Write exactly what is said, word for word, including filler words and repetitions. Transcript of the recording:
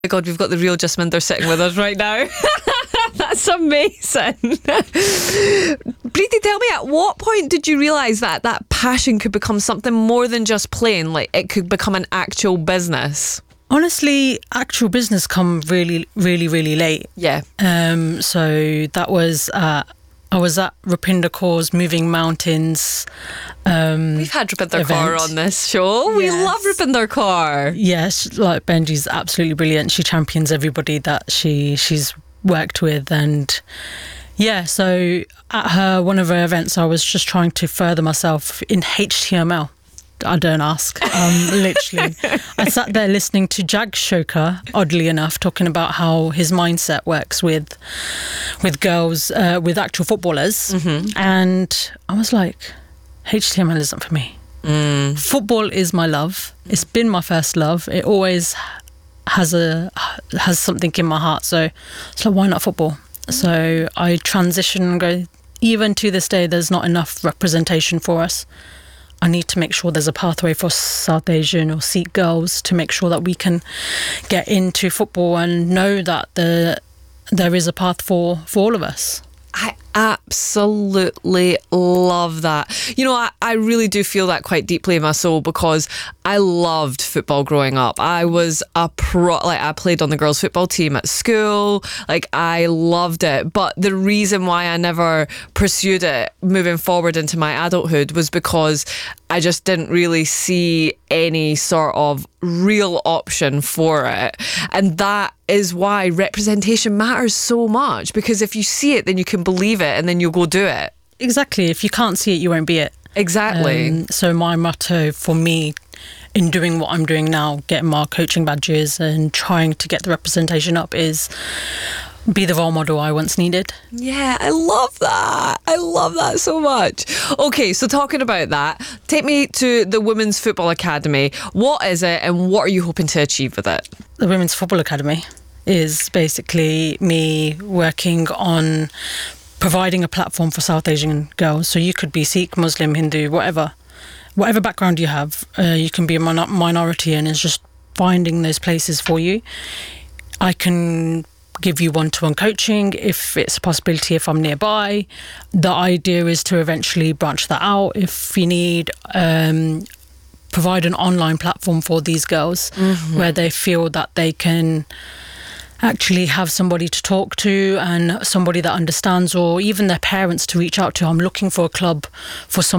my God, we've got the real Jasminder sitting with us right now. That's amazing. Preeti, tell me, at what point did you realise that that passion could become something more than just playing? Like, it could become an actual business? Honestly, actual business come really, really, really late. Yeah. Um. So that was... Uh, I was at Rupinder Kaur's Moving Mountains. Um, We've had Rupinder Kaur on this show. We Yes. love Rupinder Kaur. Yes, like Benji's absolutely brilliant. She champions everybody that she she's worked with, and yeah. So at her one of her events, I was just trying to further myself in H T M L. I don't ask. Um, literally, I sat there listening to Jag Shoka, oddly enough, talking about how his mindset works with with girls, uh, with actual footballers, Mm-hmm. and I was like, H T M L isn't for me. Mm. Football is my love. It's been my first love. It always has a has something in my heart. So it's like, why not football? So I transition and go. Even to this day, there's not enough representation for us. I need to make sure there's a pathway for South Asian or Sikh girls to make sure that we can get into football and know that the there is a path for, for all of us. I absolutely love that. You know, I, I really do feel that quite deeply in my soul, because I loved football growing up. I was a pro, like I played on the girls' football team at school. Like, I loved it. But the reason why I never pursued it moving forward into my adulthood was because I just didn't really see any sort of real option for it. And that is why representation matters so much, because if you see it, then you can believe it, and then you'll go do it. Exactly. If you can't see it, you won't be it. Exactly. Um, so my motto for me in doing what I'm doing now, getting my coaching badges and trying to get the representation up, is be the role model I once needed. Yeah, I love that. I love that so much. Okay, so talking about that, take me to the Women's Football Academy. What is it, and what are you hoping to achieve with it? The Women's Football Academy is basically me working on providing a platform for South Asian girls. So you could be Sikh, Muslim, Hindu, whatever. Whatever background you have, uh, you can be a min- minority, and it's just finding those places for you. I can give you one-to-one coaching if it's a possibility, if I'm nearby. The idea is to eventually branch that out if you need, um, provide an online platform for these girls, mm-hmm. where they feel that they can actually have somebody to talk to and somebody that understands, or even their parents to reach out to. I'm looking for a club for some